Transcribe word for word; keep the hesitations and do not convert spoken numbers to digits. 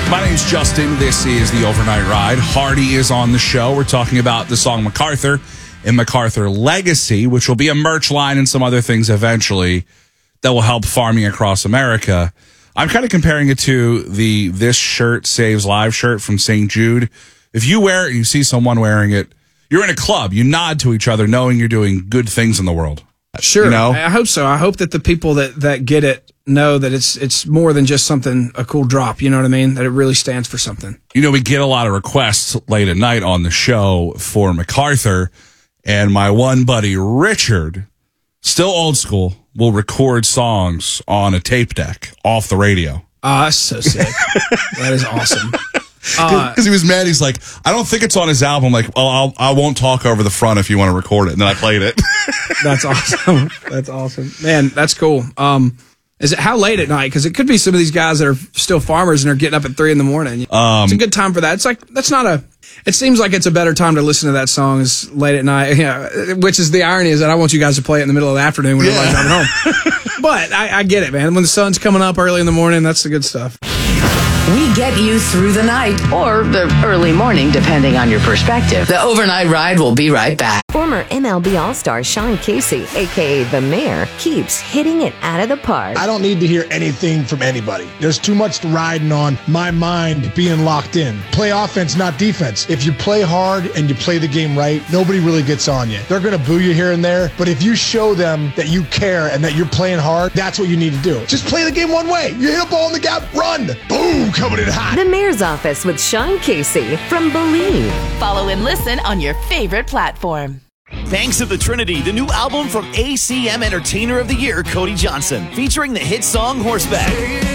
My name's Justin. This is the Overnight Ride. Hardy is on the show. We're talking about the song MacArthur and MacArthur Legacy, which will be a merch line and some other things eventually that will help farming across America. I'm kind of comparing it to the This Shirt Saves Lives shirt from Saint Jude. If you wear it and you see someone wearing it, you're in a club. You nod to each other knowing you're doing good things in the world. Sure. You know? I hope so. I hope that the people that, that get it know that it's it's more than just something, a cool drop. You know what I mean? That it really stands for something. You know, we get a lot of requests late at night on the show for MacArthur, and my one buddy, Richard, still old school, will record songs on a tape deck off the radio. Ah, that's so sick. That is awesome. Because uh, he was mad. He's like, I don't think it's on his album. Like, well, I'll, I won't talk over the front if you want to record it. And then I played it. That's awesome. That's awesome. Man, that's cool. Um, is it how late at night? Because it could be some of these guys that are still farmers and are getting up at three in the morning. Um, it's a good time for that. It's like, that's not a, it seems like it's a better time to listen to that song is late at night. Yeah, which is the irony is that I want you guys to play it in the middle of the afternoon when yeah. everybody's driving home. But I, I get it, man. When the sun's coming up early in the morning, that's the good stuff. We get you through the night or the early morning, depending on your perspective. The Overnight Ride will be right back. Former M L B All-Star Sean Casey, a k a. The Mayor, keeps hitting it out of the park. I don't need to hear anything from anybody. There's too much riding on my mind being locked in. Play offense, not defense. If you play hard and you play the game right, nobody really gets on you. They're going to boo you here and there, but if you show them that you care and that you're playing hard, that's what you need to do. Just play the game one way. You hit a ball in the gap, run. Boom, coming in hot. The Mayor's Office with Sean Casey from Believe. Follow and listen on your favorite platform. Banks of the Trinity, the new album from A C M Entertainer of the Year, Cody Johnson, featuring the hit song Horseback.